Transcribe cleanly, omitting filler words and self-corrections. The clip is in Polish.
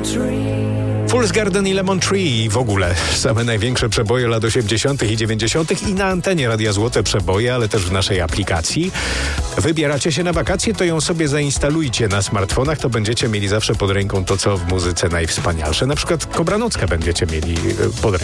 Fool's Garden i Lemon Tree i w ogóle same największe przeboje lat 80. i 90. i na antenie Radia Złote przeboje, ale też w naszej aplikacji. Wybieracie się na wakacje, to ją sobie zainstalujcie na smartfonach, to będziecie mieli zawsze pod ręką to, co w muzyce najwspanialsze. Na przykład Kobranockę będziecie mieli pod ręką.